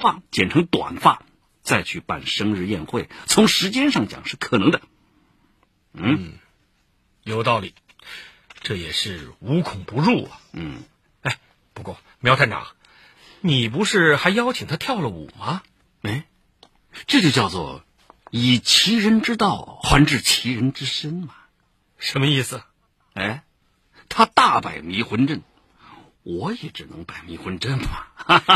发剪成短发，再去办生日宴会，从时间上讲是可能的。 有道理，这也是无孔不入啊。不过苗探长，你不是还邀请他跳了舞吗？ 这就叫做以其人之道还治其人之身嘛。 什么意思？ 他大摆迷魂阵，我也只能摆迷魂阵嘛。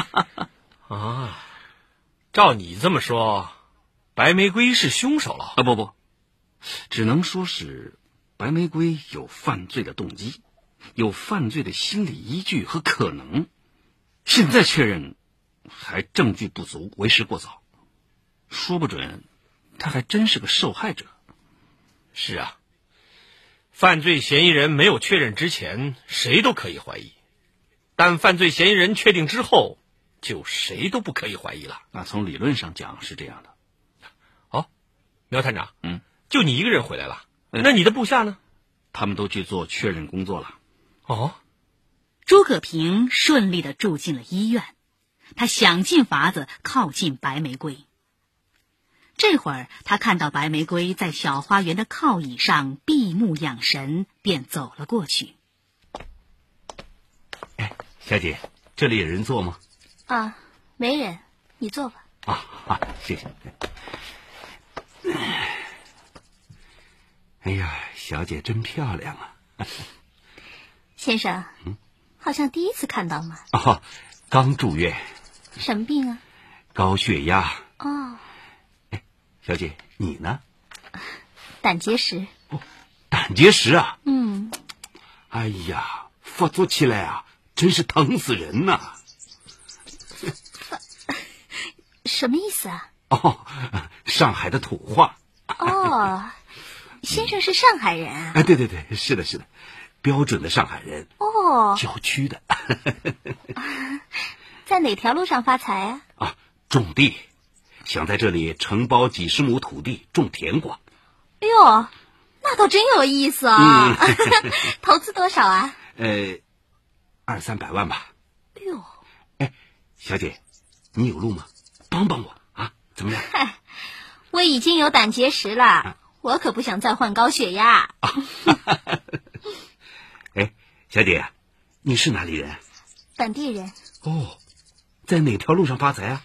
照你这么说，白玫瑰是凶手了？ 不，只能说是白玫瑰有犯罪的动机，有犯罪的心理依据和可能。现在确认还证据不足，为时过早，说不准他还真是个受害者。 是啊，犯罪嫌疑人没有确认之前，谁都可以怀疑；但犯罪嫌疑人确定之后，就谁都不可以怀疑了。 那从理论上讲是这样的。 苗探长，就你一个人回来了，那你的部下呢？ 他们都去做确认工作了。 诸葛平顺利地住进了医院，他想尽法子靠近白玫瑰。这会儿他看到白玫瑰在小花园的靠椅上闭目养神，便走了过去。 小姐，这里有人坐吗？ 没人，你坐吧。 谢谢。哎呀，小姐真漂亮啊。 先生，好像第一次看到嘛。 刚住院。 什么病啊？ 高血压。小姐，你呢？ 胆结石。 胆结石啊？ 哎呀，发作起来啊，真是疼死人呐。 什么意思啊？ 上海的土话。 先生是上海人啊？ 对，是的，标准的上海人。郊区的。 在哪条路上发财啊？ 种地，想在这里承包几十亩土地种甜瓜。 那倒真有意思啊。投资多少啊 ？200-300万吧。小姐，你有路吗？帮帮我啊，怎么样？ 我已经有胆结石了，我可不想再患高血压。 小姐，你是哪里人？ 本地人。 在哪条路上发财啊？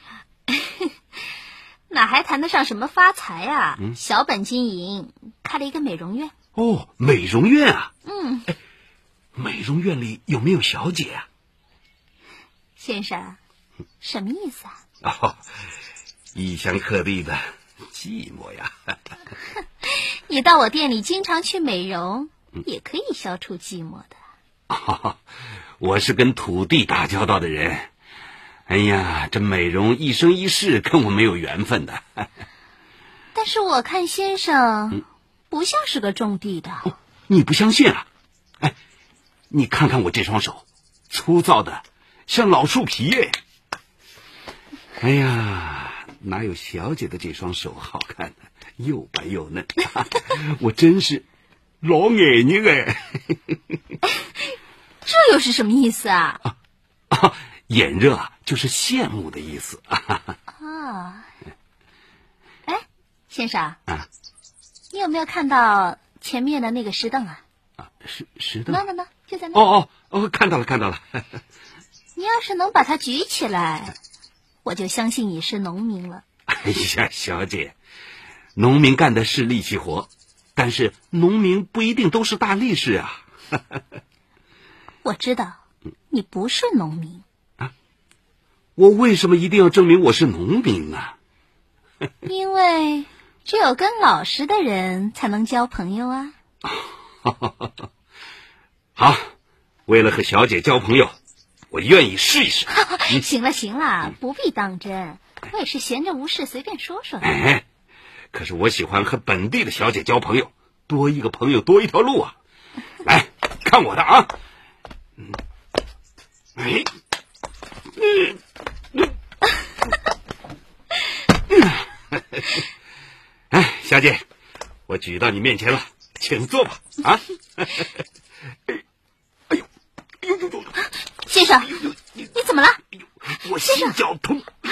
哪还谈得上什么发财啊？小本经营，开了一个美容院。 美容院啊？美容院里有没有小姐啊？ 先生，什么意思啊？ 异乡客地的寂寞呀。 你到我店里经常去美容，也可以消除寂寞的。 我是跟土地打交道的人。哎呀，这美容一生一世跟我没有缘分的。 但是我看先生不像是个种地的。 你不相信啊？你看看我这双手，粗糙的像老树皮耶。哎呀，哪有小姐的这双手好看呢？又白又嫩。我真是老眼睛哎。 这又是什么意思啊？ 眼热就是羡慕的意思。 先生，你有没有看到前面的那个石凳啊？ 石凳？ 那就在那。 看到了。 你要是能把它举起来，我就相信你是农民了。 哎呀，小姐，农民干的是力气活，但是农民不一定都是大力士啊。 我知道你不是农民。 我为什么一定要证明我是农民呢？ 因为只有跟老实的人才能交朋友啊。 好，为了和小姐交朋友，我愿意试一试。 行了，不必当真，我也是闲着无事随便说说的。 可是我喜欢和本地的小姐交朋友，多一个朋友多一条路啊。来看我的啊。小姐，我举到你面前了，请坐吧。 先生，你怎么了？ 我心绞痛。